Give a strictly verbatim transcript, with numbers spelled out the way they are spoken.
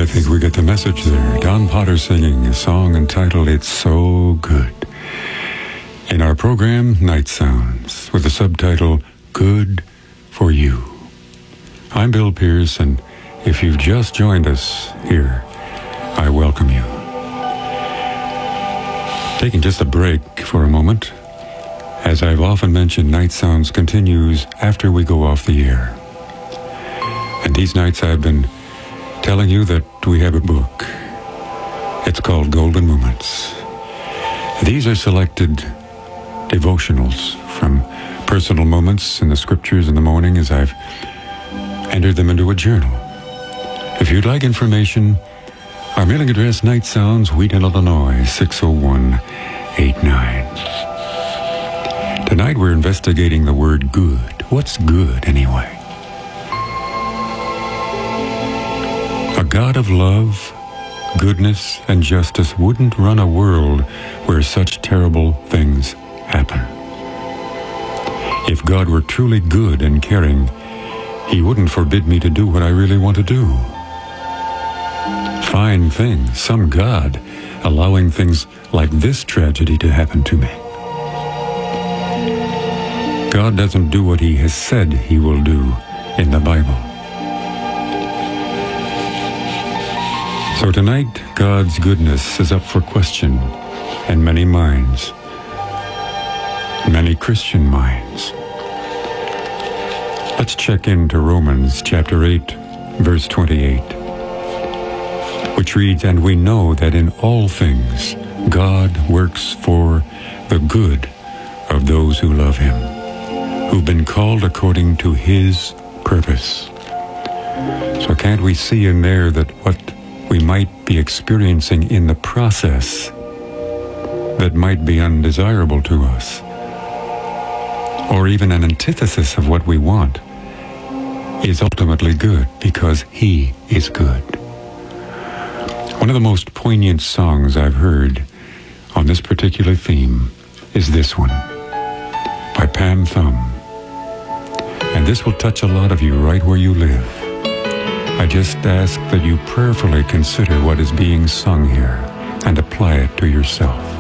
think we get the message there. Don Potter singing a song entitled It's So Good. In our program, Night Sounds, with the subtitle Good for You. I'm Bill Pierce, and if you've just joined us here, I welcome you. Taking just a break for a moment. As I've often mentioned, Night Sounds continues after we go off the air. And these nights I've been telling you that we have a book. It's called Golden Moments. These are selected devotionals from personal moments in the scriptures in the morning as I've entered them into a journal. If you'd like information, our mailing address, Night Sounds, Wheaton, Illinois, six oh one eight nine. Tonight we're investigating the word good. What's good, anyway? A God of love, goodness, and justice wouldn't run a world where such terrible things happen. If God were truly good and caring, He wouldn't forbid me to do what I really want to do. Fine thing, some God allowing things like this tragedy to happen to me. God doesn't do what He has said He will do in the Bible. So tonight, God's goodness is up for question in many minds, many Christian minds. Let's check into Romans chapter eight, verse twenty-eight, which reads, "And we know that in all things God works for the good of those who love Him, who've been called according to His purpose." So can't we see in there that what we might be experiencing in the process that might be undesirable to us, or even an antithesis of what we want, is ultimately good because He is good? One of the most poignant songs I've heard on this particular theme is this one by Pam Thum. And this will touch a lot of you right where you live. I just ask that you prayerfully consider what is being sung here and apply it to yourself.